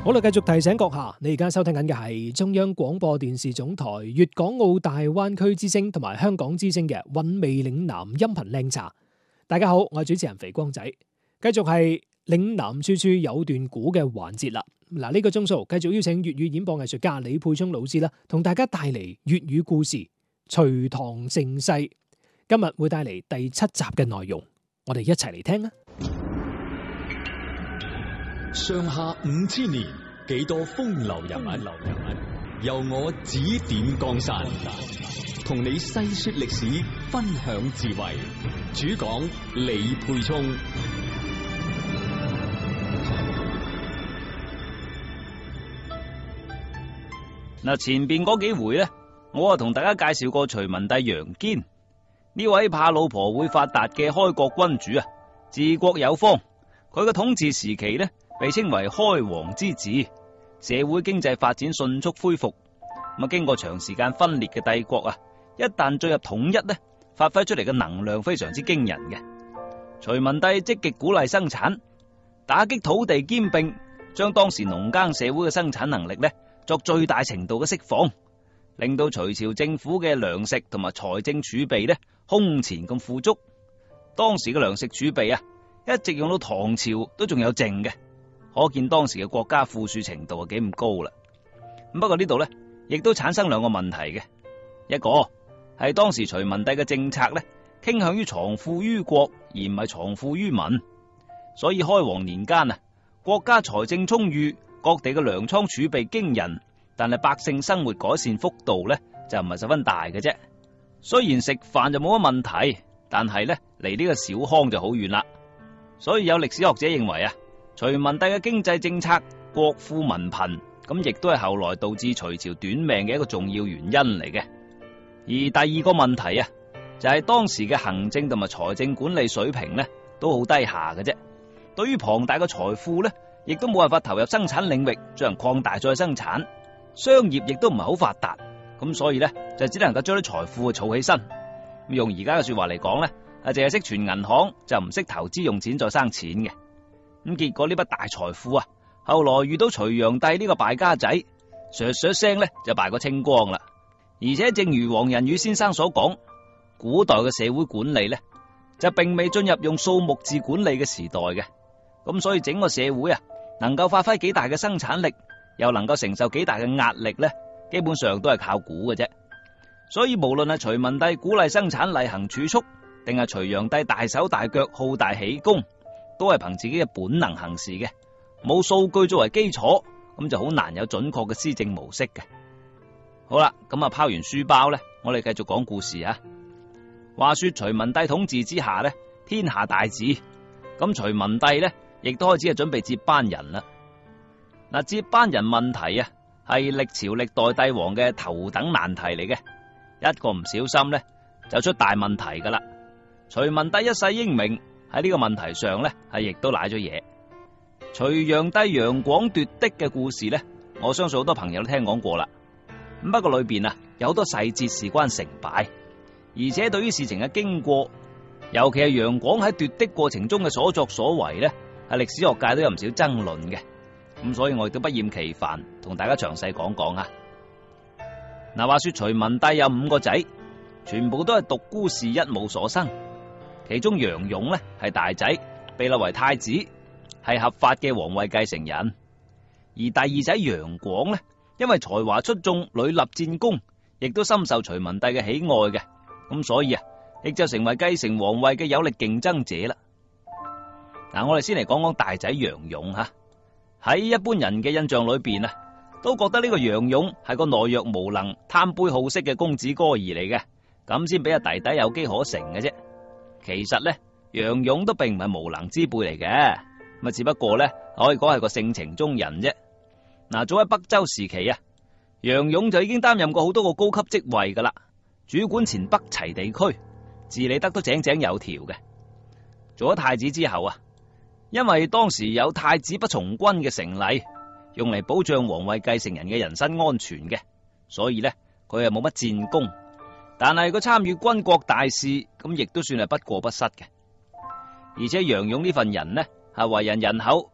好啦，繼續提醒閣下，你而家收聽緊嘅係中央廣播電視總台粵港澳大灣區之聲同埋香港之聲嘅韻味嶺南音頻靚茶。大家好，我係主持人肥光仔，繼續係嶺南處處有段古嘅環節啦。嗱，呢個鐘數繼續邀請粵語演播藝術家李沛聰老師啦，同大家帶嚟粵語故事《隋唐盛世》。今日會帶嚟第7集嘅內容，我哋一齊嚟聽啊！ 上下5000年，幾多風流人物，由我指點江山，同你細說歷史，分享智慧。主講李沛聰。 嗱，前邊嗰幾回咧，我啊同大家介紹過隋文帝楊堅呢位怕老婆會發達嘅開國君主啊，治國有方。佢嘅統治時期咧，被稱為開皇之治，社會經濟發展迅速恢復。咁經過長時間分裂嘅帝國啊，一旦進入統一咧，發揮出嚟嘅能量非常之驚人嘅。隋文帝積極鼓勵生產，打擊土地兼併，將當時農耕社會嘅生產能力咧作最大程度嘅釋放，令到隋朝政府嘅糧食同埋財政儲備咧空前咁富足。當時嘅糧食儲備啊，一直用到唐朝都仲有剩嘅。可見當時嘅國家富庶程度係幾咁高啦。不過呢度咧，亦都產生兩個問題嘅。一個係當時隋文帝嘅政策咧，傾向於藏富於國，而唔係藏富於民。所以開皇年間啊，國家財政充裕，各地嘅糧倉儲備驚人，但係百姓生活改善幅度咧就唔係十分大嘅啫。雖然食飯就冇乜問題，但係咧離呢個小康就好遠啦。所以有歷史學者認為啊，隋文帝嘅經濟政策國富民貧，咁亦都係後來導致隋朝短命嘅一個重要原因嚟嘅。而第二個問題啊，就係當時嘅行政同埋財政管理水平咧都好低下嘅啫。對於龐大嘅財富咧，亦都冇辦法投入生產領域進行擴大再生產，商業亦都唔係好發達，咁所以咧就只能夠將啲財富儲起身。用而家嘅說話嚟講咧，淨係識存銀行就唔識投資用錢再生錢嘅。咁結果呢筆大財富啊，後來遇到隋煬帝呢個敗家仔，唰聲咧就敗個清光啦。而且正如黃仁宇先生所講，古代嘅社會管理咧就並未進入用數目字管理嘅時代嘅。咁所以整個社會啊，能夠發揮幾大嘅生產力，又能夠承受幾大嘅壓力咧，基本上都係靠估嘅啫。所以無論係隋文帝鼓勵生產厲行儲蓄，定係隋煬帝大手大腳好大喜功，都係憑自己嘅本能行事嘅，冇數據作為基礎，咁就好難有準確嘅施政模式嘅。好啦，咁啊拋完書包咧，我哋繼續講故事啊。話說隋文帝統治之下咧，天下大治，咁隋文帝咧亦都開始係準備接班人啦。嗱，接班人問題啊，係歷朝歷代帝王嘅頭等難題嚟嘅，一個唔小心咧就出大問題噶啦。隋文帝一世英明，喺呢個問題上咧係亦都賴咗嘢。隋煬帝楊廣奪嫡嘅故事咧，我相信好多朋友都聽講過啦。不過裏邊啊有好多細節事關成敗，而且對於事情嘅經過，尤其係楊廣喺奪嫡過程中嘅所作所為咧，係歷史學界都有唔少爭論嘅。咁所以我亦都不厭其煩同大家詳細講講啊。嗱，話說隋文帝有5個仔，全部都係獨孤氏一母所生。其中楊勇咧係大仔，被立為太子，係合法嘅皇位繼承人。而第二仔楊廣咧，因為才華出眾，屢立戰功，亦都深受隋文帝嘅喜愛嘅。咁所以啊，亦就成為繼承皇位嘅有力競爭者啦。嗱，我哋先嚟講講大仔楊勇吓。喺一般人嘅印象裏邊啊，都覺得呢個楊勇係個懦弱無能、貪杯好色嘅公子哥兒嚟嘅，咁先俾阿弟弟有機可乘嘅啫。其實咧，楊勇都並唔係無能之輩嚟嘅，咁只不過咧可以講係個性情中人啫。嗱，早喺北周時期啊，楊勇就已經擔任過好多個高級職位噶啦，主管前北齊地區，治理得都井井有條嘅。做咗太子之後啊，因為當時有太子不從軍嘅成例，用嚟保障皇位繼承人嘅人身安全嘅，所以咧佢係冇乜戰功。但係佢參與軍國大事，咁亦都算係不過不失嘅。而且楊勇呢份人呢，係為人仁厚，